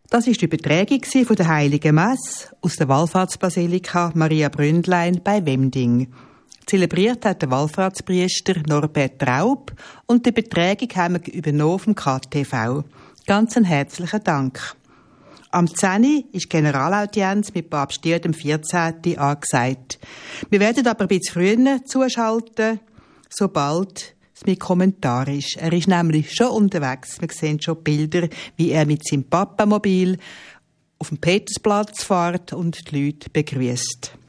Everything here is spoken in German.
Das war die Übertragung von der Heiligen Messe aus der Wallfahrtsbasilika Maria Bründlein bei Wemding. Zelebriert hat der Wallfahrtspriester Norbert Traub und die Übertragung haben wir übernommen vom KTV. Ganz einen herzlichen Dank. Am 10. Uhr ist Generalaudienz mit Papst Stier dem 14. angesagt. Wir werden aber ein bisschen früher zuschalten, sobald es mit Kommentar ist. Er ist nämlich schon unterwegs. Wir sehen schon Bilder, wie er mit seinem Papamobil auf dem Petersplatz fährt und die Leute begrüßt.